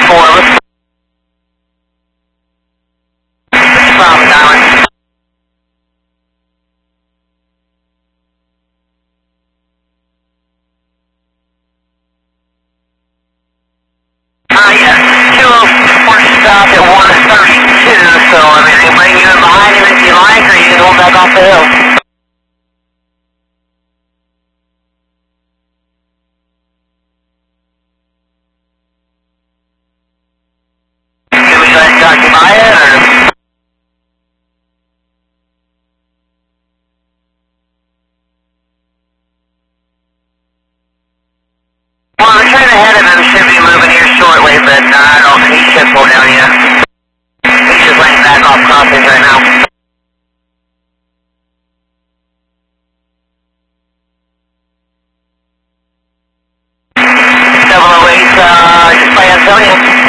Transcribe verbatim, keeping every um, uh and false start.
four. What's the problem, Tyler? Uh, yeah, two oh four stopped at one thirty-two, so I mean, I can bring you in behind him if you like, or you can hold back off the hill. Can we go ahead and talk you by it, or? Well, I'm trying to head him, and should be moving here shortly, but uh, I don't think he's just pulled down yet. He's just laying back off crossings right now. double oh eight, uh, just by Antonio.